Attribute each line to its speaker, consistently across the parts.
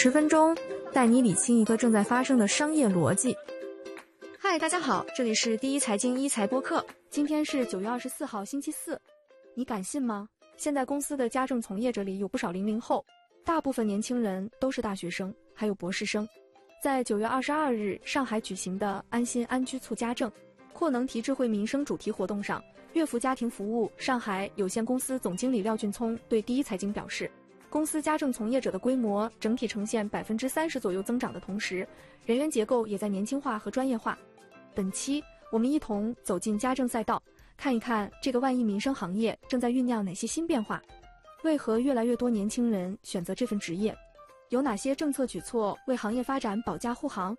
Speaker 1: 10分钟带你理清一个正在发生的商业逻辑。嗨，大家好，这里是第一财经一财播客，今天是9月24号星期四。你敢信吗？现在公司的家政从业者里有不少00后，大部分年轻人都是大学生，还有博士生。在9月22日上海举行的安心安居促家政扩能提智慧民生主题活动上，悦福家庭服务上海有限公司总经理廖俊聪对第一财经表示，公司家政从业者的规模整体呈现30%左右增长的同时，人员结构也在年轻化和专业化。本期我们一同走进家政赛道，看一看这个万亿民生行业正在酝酿哪些新变化，为何越来越多年轻人选择这份职业，有哪些政策举措为行业发展保驾护航。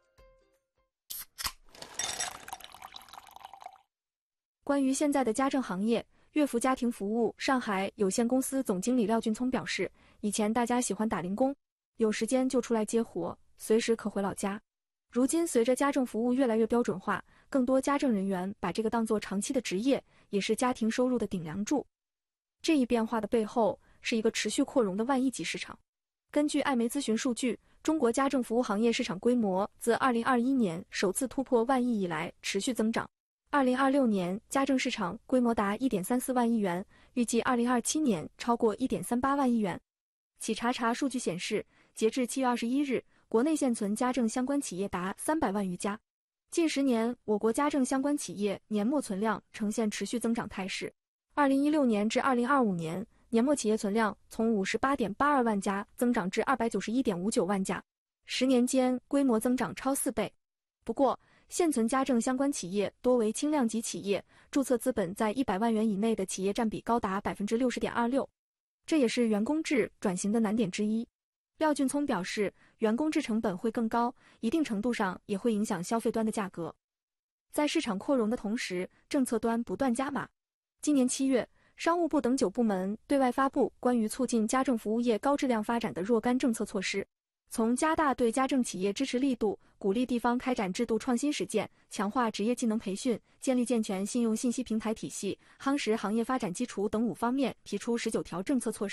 Speaker 1: 关于现在的家政行业，悦福家庭服务上海有限公司总经理廖俊聪表示，以前大家喜欢打零工，有时间就出来接活，随时可回老家。如今随着家政服务越来越标准化，更多家政人员把这个当作长期的职业，也是家庭收入的顶梁柱。这一变化的背后是一个持续扩容的万亿级市场。根据艾媒咨询数据，中国家政服务行业市场规模自2021年首次突破万亿以来持续增长。2026年家政市场规模达1.34万亿元，预计2027年超过1.38万亿元。企查查数据显示，截至7月21日，国内现存家政相关企业达300万余家。近10年，我国家政相关企业年末存量呈现持续增长态势。2016年至2025年，年末企业存量从58.82万家增长至291.59万家，10年间规模增长超4倍。不过，现存家政相关企业多为轻量级企业，注册资本在100万元以内的企业占比高达60.26%，这也是员工制转型的难点之一。廖俊聪表示，员工制成本会更高，一定程度上也会影响消费端的价格。在市场扩容的同时，政策端不断加码。今年7月，商务部等9部门对外发布关于促进家政服务业高质量发展的若干政策措施，从加大对家政企业支持力度，鼓励地方开展制度创新实践，强化职业技能培训，建立健全信用信息平台体系，夯实行业发展基础等5方面，提出19条政策措施。